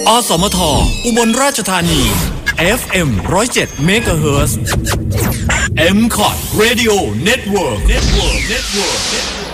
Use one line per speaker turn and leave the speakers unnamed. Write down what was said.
อสมทอุบลราชธานี FM 107 เมกะเฮิรตซ์ MCOT Radio Network